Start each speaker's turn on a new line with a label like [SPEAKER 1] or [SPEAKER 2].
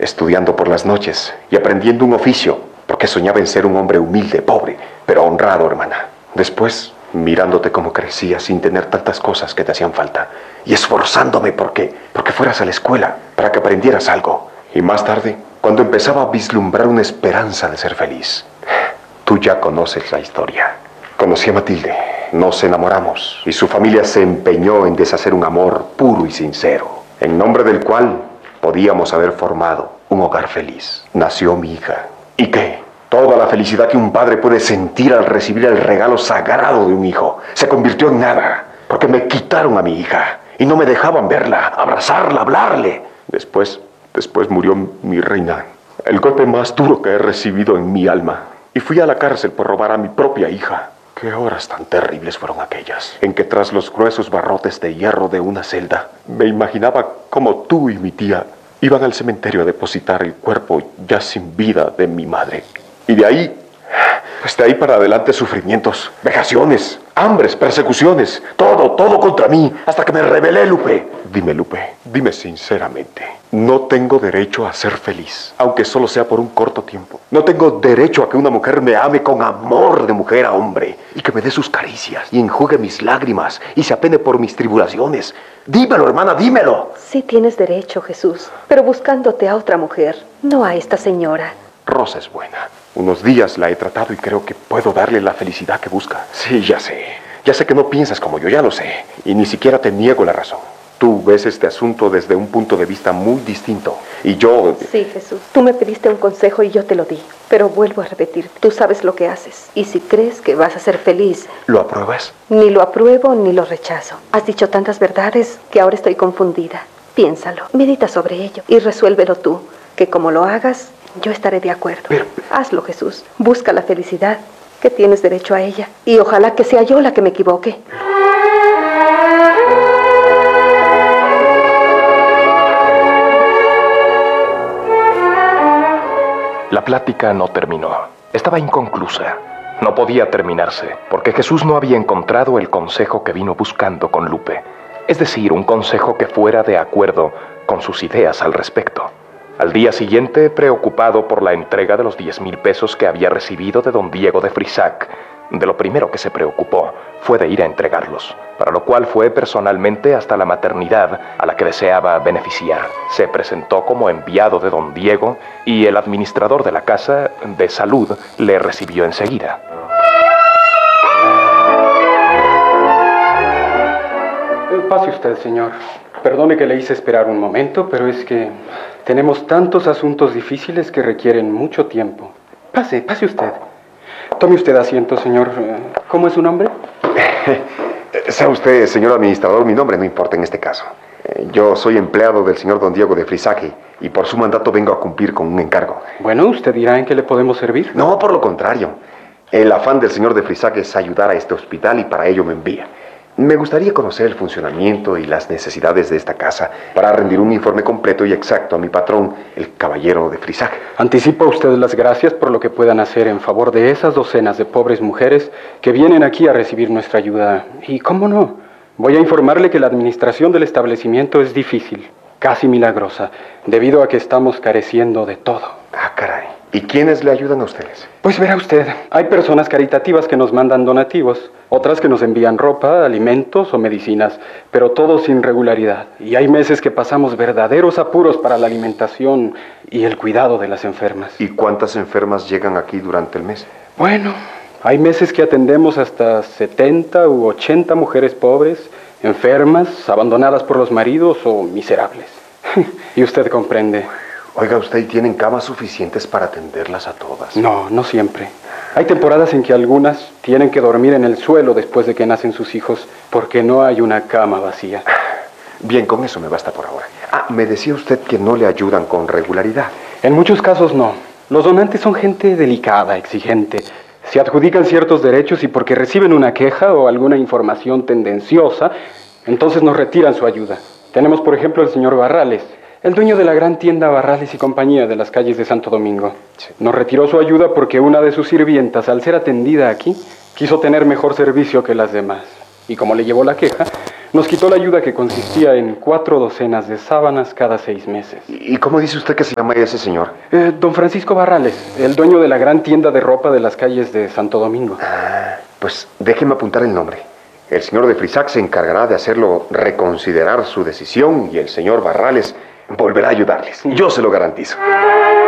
[SPEAKER 1] estudiando por las noches y aprendiendo un oficio, porque soñaba en ser un hombre humilde, pobre, pero honrado, hermana. Después, mirándote cómo crecías sin tener tantas cosas que te hacían falta, y esforzándome porque fueras a la escuela, para que aprendieras algo. Y más tarde, cuando empezaba a vislumbrar una esperanza de ser feliz. Tú ya conoces la historia. Conocí a Matilde, nos enamoramos, y su familia se empeñó en deshacer un amor puro y sincero, en nombre del cual podíamos haber formado un hogar feliz. Nació mi hija. ¿Y qué? Toda la felicidad que un padre puede sentir al recibir el regalo sagrado de un hijo se convirtió en nada, porque me quitaron a mi hija y no me dejaban verla, abrazarla, hablarle. Después murió mi reina, el golpe más duro que he recibido en mi alma. Y fui a la cárcel por robar a mi propia hija. Qué horas tan terribles fueron aquellas, en que tras los gruesos barrotes de hierro de una celda, me imaginaba como tú y mi tía iban al cementerio a depositar el cuerpo ya sin vida de mi madre. Y de ahí para adelante sufrimientos, vejaciones, hambres, persecuciones, todo contra mí, hasta que me rebelé, Lupe. Dime, Lupe, dime sinceramente, no tengo derecho a ser feliz, aunque solo sea por un corto tiempo. No tengo derecho a que una mujer me ame con amor de mujer a hombre, y que me dé sus caricias, y enjugue mis lágrimas, y se apene por mis tribulaciones. Dímelo, hermana, dímelo.
[SPEAKER 2] Sí tienes derecho, Jesús, pero buscándote a otra mujer, no a esta señora.
[SPEAKER 1] Rosa es buena. Unos días la he tratado y creo que puedo darle la felicidad que busca. Sí, ya sé. Ya sé que no piensas como yo, ya lo sé. Y ni siquiera te niego la razón. Tú ves este asunto desde un punto de vista muy distinto. Y yo...
[SPEAKER 2] Sí, Jesús. Tú me pediste un consejo y yo te lo di. Pero vuelvo a repetir, tú sabes lo que haces. Y si crees que vas a ser feliz...
[SPEAKER 1] ¿Lo apruebas?
[SPEAKER 2] Ni lo apruebo ni lo rechazo. Has dicho tantas verdades que ahora estoy confundida. Piénsalo, medita sobre ello y resuélvelo tú. Que como lo hagas, yo estaré de acuerdo.
[SPEAKER 1] Pero...
[SPEAKER 2] Hazlo, Jesús. Busca la felicidad, que tienes derecho a ella. Y ojalá que sea yo la que me equivoque.
[SPEAKER 3] La plática no terminó. Estaba inconclusa. No podía terminarse, porque Jesús no había encontrado el consejo que vino buscando con Lupe. Es decir, un consejo que fuera de acuerdo con sus ideas al respecto. Al día siguiente, preocupado por la entrega de los 10,000 pesos que había recibido de don Diego de Frisac, de lo primero que se preocupó fue de ir a entregarlos, para lo cual fue personalmente hasta la maternidad a la que deseaba beneficiar. Se presentó como enviado de don Diego y el administrador de la casa de salud le recibió enseguida.
[SPEAKER 4] Pase usted, señor. Perdone que le hice esperar un momento, pero es que tenemos tantos asuntos difíciles que requieren mucho tiempo. Pase usted. Tome usted asiento, señor. ¿Cómo es su nombre?
[SPEAKER 1] Sea usted, señor administrador, mi nombre no importa en este caso. Yo soy empleado del señor don Diego de Frisac y por su mandato vengo a cumplir con un encargo.
[SPEAKER 4] Bueno, usted dirá en qué le podemos servir.
[SPEAKER 1] No, por lo contrario. El afán del señor de Frisac es ayudar a este hospital y para ello me envía. Me gustaría conocer el funcionamiento y las necesidades de esta casa para rendir un informe completo y exacto a mi patrón, el caballero de Frisac.
[SPEAKER 4] Anticipo a usted las gracias por lo que puedan hacer en favor de esas docenas de pobres mujeres que vienen aquí a recibir nuestra ayuda. Y cómo no, voy a informarle que la administración del establecimiento es difícil, casi milagrosa, debido a que estamos careciendo de todo.
[SPEAKER 1] Ah, caray. ¿Y quiénes le ayudan a ustedes?
[SPEAKER 4] Pues verá usted, hay personas caritativas que nos mandan donativos, otras que nos envían ropa, alimentos o medicinas, pero todo sin regularidad. Y hay meses que pasamos verdaderos apuros para la alimentación y el cuidado de las enfermas.
[SPEAKER 1] ¿Y cuántas enfermas llegan aquí durante el mes?
[SPEAKER 4] Bueno, hay meses que atendemos hasta 70 u 80 mujeres pobres, enfermas, abandonadas por los maridos o miserables. Y usted comprende.
[SPEAKER 1] Oiga, ¿usted tienen camas suficientes para atenderlas a todas?
[SPEAKER 4] No, no siempre. Hay temporadas en que algunas tienen que dormir en el suelo después de que nacen sus hijos porque no hay una cama vacía.
[SPEAKER 1] Bien, con eso me basta por ahora. Me decía usted que no le ayudan con regularidad.
[SPEAKER 4] En muchos casos no. Los donantes son gente delicada, exigente. Se adjudican ciertos derechos y porque reciben una queja o alguna información tendenciosa, entonces nos retiran su ayuda. Tenemos, por ejemplo, el señor Barrales, el dueño de la gran tienda Barrales y Compañía de las calles de Santo Domingo. Sí. Nos retiró su ayuda porque una de sus sirvientas, al ser atendida aquí, quiso tener mejor servicio que las demás. Y como le llevó la queja, Nos quitó la ayuda que consistía en 4 docenas de sábanas cada 6 meses.
[SPEAKER 1] ¿Y cómo dice usted que se llama ese señor?
[SPEAKER 4] Don Francisco Barrales, el dueño de la gran tienda de ropa de las calles de Santo Domingo.
[SPEAKER 1] Ah, pues déjeme apuntar el nombre. El señor de Frisac se encargará de hacerlo reconsiderar su decisión y el señor Barrales volverá a ayudarles. Yo se lo garantizo.